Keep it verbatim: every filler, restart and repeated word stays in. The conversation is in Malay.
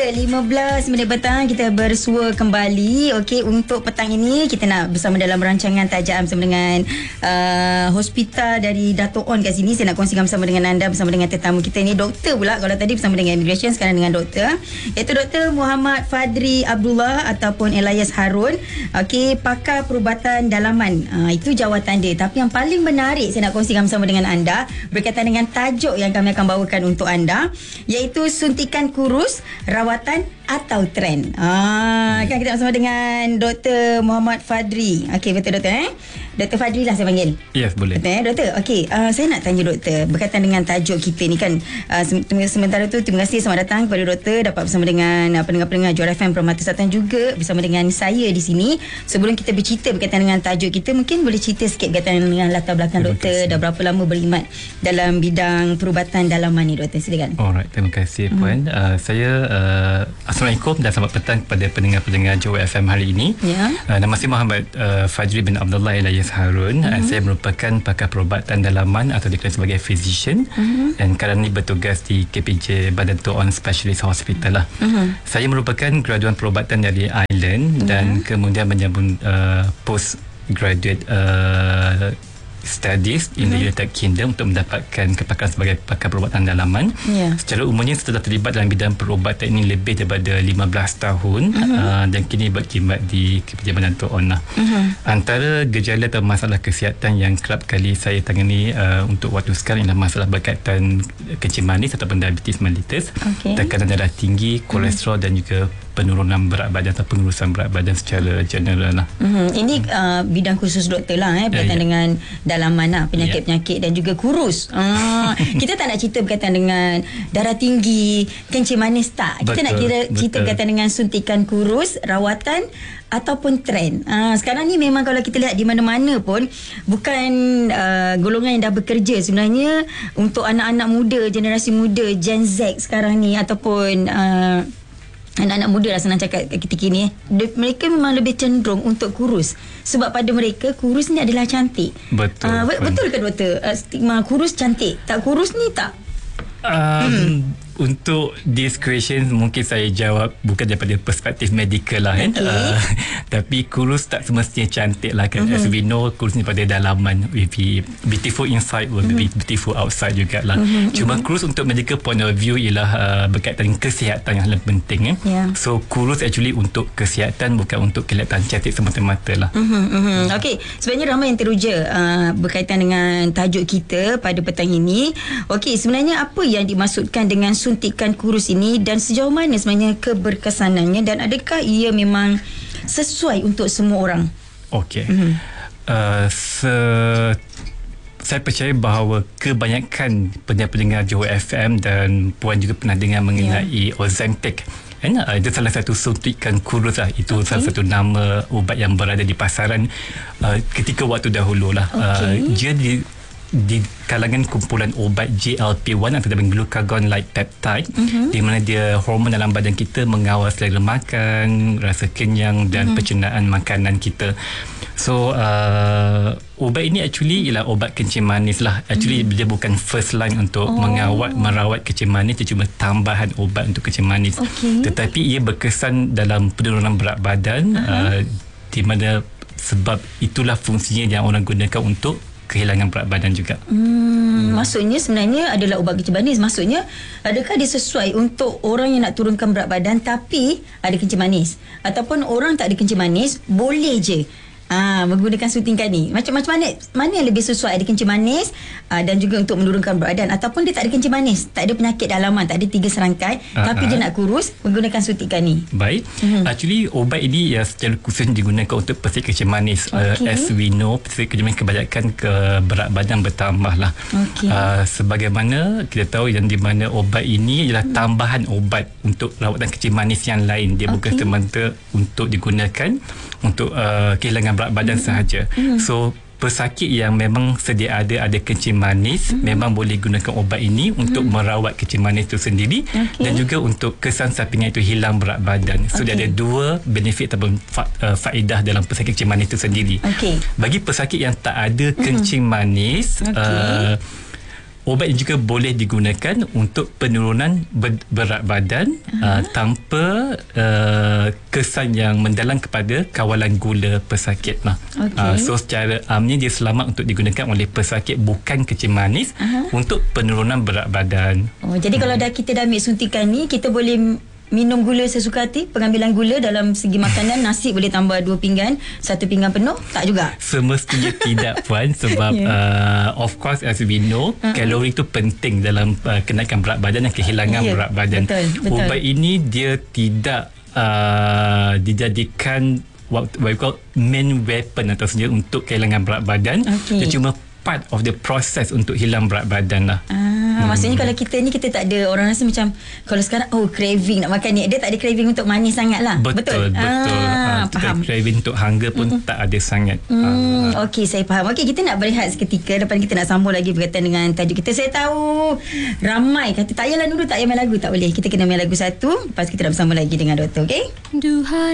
lima belas minit petang kita bersua kembali. Okey, untuk petang ini kita nak bersama dalam rancangan Tajam bersama dengan uh, hospital dari Dato' On kat sini. Saya nak kongsikan bersama dengan anda, bersama dengan tetamu kita ni, doktor pula. Kalau tadi bersama dengan immigration, sekarang dengan doktor, iaitu Doktor Muhammad Fadri Abdullah ataupun Elias Harun. Okey, pakar perubatan dalaman. Uh, itu jawatan dia. Tapi yang paling menarik saya nak kongsikan bersama dengan anda berkaitan dengan tajuk yang kami akan bawakan untuk anda, iaitu suntikan kurus, rawatan atau trend. Ah, kan kita bersama dengan Doktor Muhammad Fadri. Okey, betul doktor eh? Doktor Fadri lah saya panggil. Yes, boleh. Betul eh, doktor? Okey, uh, saya nak tanya doktor berkaitan dengan tajuk kita ni kan. Uh, sementara tu terima kasih, selamat datang kepada doktor, dapat bersama dengan uh, pendengar-pendengar Juara F M Permata Selatan, juga bersama dengan saya di sini. Sebelum kita bercerita berkaitan dengan tajuk kita, mungkin boleh cerita sikit berkaitan dengan latar belakang terima doktor, kasih. Dah berapa lama berkhidmat dalam bidang perubatan dalaman ni doktor? Silakan. Alright, terima kasih puan. Hmm. Uh, saya uh, Assalamualaikum dan selamat petang kepada pendengar-pendengar Juara F M hari ini. Ya. Uh, nama saya Muhammad uh, Fadri bin Abdullah Elias Harun. Uh-huh. Uh, saya merupakan pakar perubatan dalaman atau dikenal sebagai physician. Uh-huh. Dan sekarang ni bertugas di K P J Badan Dato' On Specialist Hospital lah. Uh-huh. Saya merupakan graduan perubatan dari Ireland. Uh-huh. Dan kemudian menyambung uh, postgraduate uh, studies in mm-hmm. the United Kingdom untuk mendapatkan kepakaran sebagai pakar perubatan dalaman. Yeah. Secara umumnya setelah terlibat dalam bidang perubatan ini lebih daripada lima belas tahun, mm-hmm. uh, dan kini berkhidmat di K P J Badan Dato' On. Mm-hmm. Antara gejala atau masalah kesihatan yang kerap kali saya tangani uh, untuk waktu sekarang ialah masalah berkaitan kencing manis ataupun diabetes mellitus, okay. tekanan darah tinggi, kolesterol, mm-hmm. dan juga penurunan berat badan atau pengurusan berat badan secara general lah. Mm-hmm. Ini uh, bidang khusus doktor lah eh, berkaitan yeah, yeah. dengan dalaman lah, penyakit-penyakit yeah. dan juga kurus. Uh, kita tak nak cerita berkaitan dengan darah tinggi, kencing manis, tak. Kita betul, nak kira cerita betul. berkaitan dengan suntikan kurus, rawatan ataupun trend. Uh, sekarang ni memang kalau kita lihat di mana-mana pun, bukan uh, golongan yang dah bekerja, sebenarnya untuk anak-anak muda, generasi muda, Gen Z sekarang ni, ataupun uh, anak-anak muda lah senang cakap ketika ni, mereka memang lebih cenderung untuk kurus. Sebab pada mereka kurus ni adalah cantik. Betul. Uh, betul ke doktor? Uh, stigma kurus cantik, tak kurus ni tak? Um, hmm. Untuk this question mungkin saya jawab bukan daripada perspektif medical lah, okay. uh, tapi kurus tak semestinya cantik lah kan. Uh-huh. As we know, kurus ni pada dalaman will be beautiful inside, will uh-huh. be beautiful outside jugalah. Uh-huh. Cuma uh-huh. kurus untuk medical point of view ialah uh, berkaitan dengan kesihatan yang lebih penting eh. Yeah. So kurus actually untuk kesihatan, bukan untuk kelihatan cantik semata-mata lah. Uh-huh. Uh-huh. Okey, sebenarnya ramai yang teruja uh, berkaitan dengan tajuk kita pada petang ini. Okey, sebenarnya apa yang dimaksudkan dengan suntikan kurus ini dan sejauh mana sebenarnya keberkesanannya, dan adakah ia memang sesuai untuk semua orang? Okey. Mm-hmm. Uh, se- saya percaya bahawa kebanyakan pendengar-pendengar Johor F M dan puan juga pernah dengar mengenai yeah. Ozempic. And, uh, itu salah satu suntikan kurus lah. Itu okay. salah satu nama ubat yang berada di pasaran uh, ketika waktu dahulu lah. Okay. Uh, dia di di kalangan kumpulan ubat G L P one atau glucagon-like peptide, mm-hmm. di mana dia hormon dalam badan kita mengawal selera makan, rasa kenyang dan mm-hmm. pencernaan makanan kita. So uh, ubat ini actually ialah ubat kencing manis lah. Actually mm-hmm. dia bukan first line untuk oh. mengawal merawat kencing manis, dia cuma tambahan ubat untuk kencing manis. Okay. Tetapi ia berkesan dalam penurunan berat badan, uh-huh. uh, di mana sebab itulah fungsinya yang orang gunakan untuk kehilangan berat badan juga. Hmm, hmm. Maksudnya sebenarnya adalah ubat kencing manis. Maksudnya adakah dia sesuai untuk orang yang nak turunkan berat badan tapi ada kencing manis, ataupun orang tak ada kencing manis boleh je Ah, menggunakan suntikan ni? Macam macam mana mana yang lebih sesuai? Ada kencing manis aa, dan juga untuk menurunkan berat badan, ataupun dia tak ada kencing manis, tak ada penyakit dalaman, tak ada tiga serangkai, uh, tapi uh. dia nak kurus, menggunakan suntikan ni. Baik. Mm-hmm. Actually ubat ini ya secara khusus digunakan untuk pesakit kencing manis. Okay. Uh, as we know, pesakit kencing manis kebanyakan ke berat badan bertambah lah. Okay. Uh, sebagaimana kita tahu yang di mana ubat ini ialah tambahan ubat untuk rawatan kencing manis yang lain. Dia okay. bukan semata untuk digunakan untuk uh, kehilangan berat badan mm-hmm. sahaja. Mm-hmm. So pesakit yang memang sedia ada ada kencing manis mm-hmm. memang boleh gunakan ubat ini mm-hmm. untuk merawat kencing manis itu sendiri, okay. dan juga untuk kesan sampingan itu hilang berat badan. So okay. dia ada dua benefit ataupun fa- uh, faedah dalam pesakit kencing manis itu sendiri. Okay. Bagi pesakit yang tak ada kencing mm-hmm. manis, okay. uh, ubat ini juga boleh digunakan untuk penurunan ber- berat badan uh, tanpa uh, kesan yang mendalam kepada kawalan gula pesakit lah. Okay. Uh, so secara amnya dia selamat untuk digunakan oleh pesakit bukan kencing manis uh-huh. untuk penurunan berat badan. Oh, jadi hmm. kalau dah kita dah ambil suntikan ni, kita boleh minum gula sesuka hati. Pengambilan gula dalam segi makanan, nasi boleh tambah dua pinggan, satu pinggan penuh, tak juga? Semestinya tidak Puan, sebab yeah. uh, of course as we know uh-huh. kalori itu penting dalam uh, kenaikan berat badan dan kehilangan yeah. berat badan. Betul, betul. Ubat ini dia tidak uh, dijadikan what we call main weapon atau senjata untuk kehilangan berat badan. Okay. Dia cuma part of the process untuk hilang berat badan lah. Ah, hmm. Maksudnya kalau kita ni, kita tak ada, orang rasa macam kalau sekarang oh craving nak makan ni, dia tak ada craving untuk manis sangat lah. Betul, betul. betul. Ah, kita faham. Craving untuk hunger pun mm-hmm. tak ada sangat. Hmm, ah. Okey, saya faham. Okey, kita nak berehat seketika. Lepas kita nak sambung lagi berkaitan dengan tajuk kita. Saya tahu ramai kata tak payahlah dulu, tak payah main lagu. Tak boleh. Kita kena main lagu satu. Lepas kita nak bersama lagi dengan doktor, okey? Duhai